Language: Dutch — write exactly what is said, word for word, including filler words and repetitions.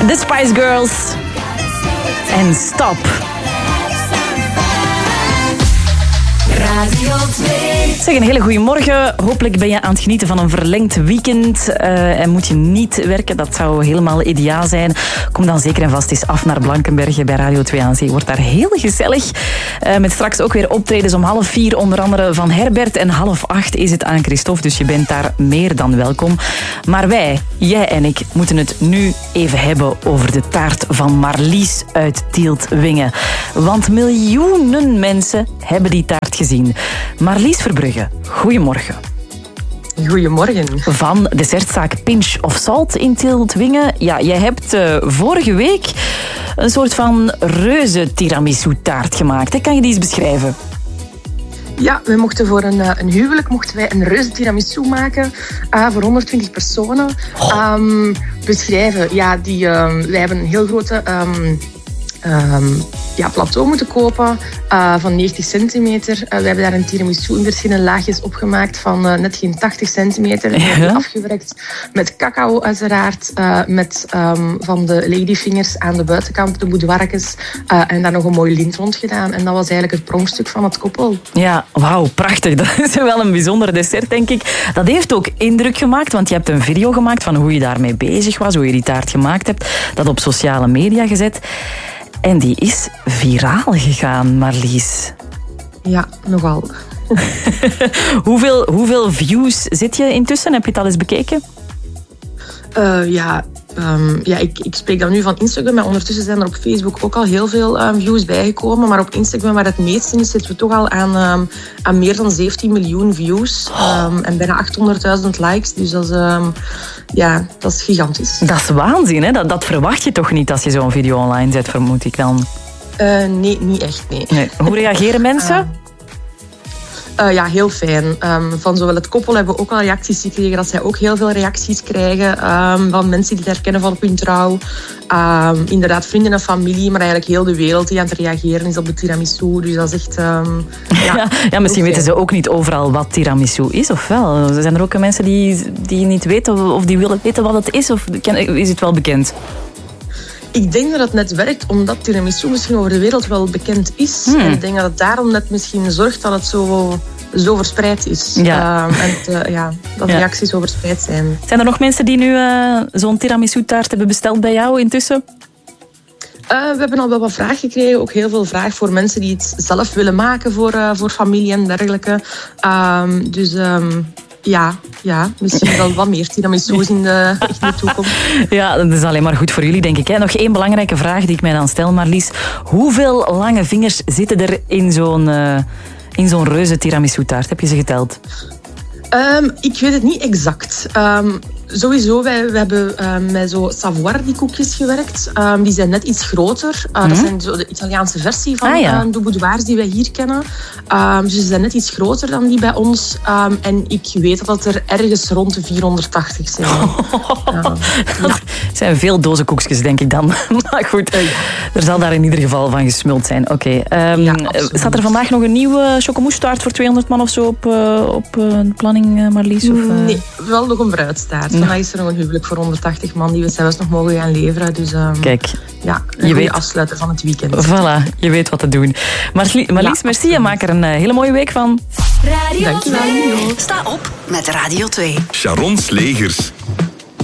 The Spice Girls en Stop. Radio twee. Zeg, een hele goede morgen. Hopelijk ben je aan het genieten van een verlengd weekend. Uh, en moet je niet werken, dat zou helemaal ideaal zijn. Kom dan zeker en vast eens af naar Blankenberge bij Radio twee aan Zee. Wordt daar heel gezellig. Uh, met straks ook weer optredens om half vier, onder andere van Herbert. En half acht is het aan Christophe, dus je bent daar meer dan welkom. Maar wij, jij en ik, moeten het nu even hebben over de taart van Marlies uit Tielt-Wingen. Want miljoenen mensen hebben die taart gezien. Marlies Verbrugge, goedemorgen. Goedemorgen. Van dessertzaak Pinch of Salt in Tielt-Wingen. Ja, jij hebt uh, vorige week een soort van reuze tiramisu taart gemaakt. Hè? Kan je die eens beschrijven? Ja, we mochten voor een, een huwelijk mochten wij een reuze tiramisu maken uh, voor honderdtwintig personen. Oh. Um, beschrijven, ja, die, um, wij hebben een heel grote... Um, Um, ja, plateau moeten kopen uh, van negentig centimeter. Uh, we hebben daar een tiramisu in verschillende laagjes opgemaakt van uh, net geen tachtig centimeter. En ja. Afgewerkt met cacao uiteraard, uh, met um, van de ladyfingers aan de buitenkant, de boudoirjes, uh, en daar nog een mooi lint rond gedaan. En dat was eigenlijk het pronkstuk van het koppel. Ja, wauw, prachtig. Dat is wel een bijzonder dessert, denk ik. Dat heeft ook indruk gemaakt, want je hebt een video gemaakt van hoe je daarmee bezig was, hoe je die taart gemaakt hebt, dat op sociale media gezet. En die is viraal gegaan, Marlies. Ja, nogal. hoeveel, hoeveel views zit je intussen? Heb je het al eens bekeken? Uh, ja, um, ja ik, ik spreek dan nu van Instagram, maar ondertussen zijn er op Facebook ook al heel veel um, views bijgekomen. Maar op Instagram, waar het meeste is, zitten we toch al aan, um, aan meer dan zeventien miljoen views. Um, en bijna achthonderdduizend likes. Dus dat is, um, ja, dat is gigantisch. Dat is waanzin, hè? Dat, dat verwacht je toch niet als je zo'n video online zet, vermoed ik dan? Uh, nee, niet echt, nee. nee. Hoe reageren mensen? Uh, Uh, ja, heel fijn. Um, van zowel het koppel hebben we ook al reacties gekregen, dat zij ook heel veel reacties krijgen um, van mensen die het herkennen van op hun trouw. Um, inderdaad, vrienden en familie, maar eigenlijk heel de wereld die aan het reageren is op de tiramisu. Dus dat is echt... Um, ja, ja, ja, misschien weten ze ook niet overal wat tiramisu is, of wel? Zijn er ook mensen die, die niet weten of die willen weten wat het is, of is het wel bekend? Ik denk dat het net werkt omdat tiramisu misschien over de wereld wel bekend is. Hmm. En ik denk dat het daarom net misschien zorgt dat het zo, zo verspreid is. Ja. Uh, en het, uh, ja, dat de ja. reacties zo verspreid zijn. Zijn er nog mensen die nu uh, zo'n tiramisu-taart hebben besteld bij jou intussen? Uh, we hebben al wel wat vraag gekregen. Ook heel veel vraag voor mensen die het zelf willen maken voor, uh, voor familie en dergelijke. Uh, dus... Um, Ja, ja, misschien wel wat meer tiramisus in de, in de toekomst. Ja, dat is alleen maar goed voor jullie, denk ik. Hè? Nog één belangrijke vraag die ik mij dan stel, Marlies. Hoeveel lange vingers zitten er in zo'n, uh, in zo'n reuze tiramisu-taart? Heb je ze geteld? Um, ik weet het niet exact. Um, Sowieso, wij, wij hebben uh, met zo Savoiardi koekjes gewerkt. Um, die zijn net iets groter. Uh, mm-hmm. Dat zijn zo de Italiaanse versie van ah, ja. uh, de boudoirs die wij hier kennen. Um, dus ze zijn net iets groter dan die bij ons. Um, en ik weet dat er ergens rond de vierhonderdtachtig zijn. uh, dat zijn veel dozen koekjes, denk ik dan. Maar goed, uh, er zal daar in ieder geval van gesmuld zijn. Oké. Okay. Um, ja, staat er vandaag nog een nieuwe chocomousse-taart voor tweehonderd man of zo op, uh, op uh, de planning, uh, Marlies? Of, uh... Nee, wel nog een bruidstaart. Vandaag is er nog een huwelijk voor honderdtachtig man die we zelfs nog mogen gaan leveren. Dus um, kijk, ja, een je weet afsluiten van het weekend. Voilà, je weet wat te doen. Marlies, Marlies ja, merci en maak er een hele mooie week van. Radio Dankjewel. Sta op met Radio twee. Sharon Slegers.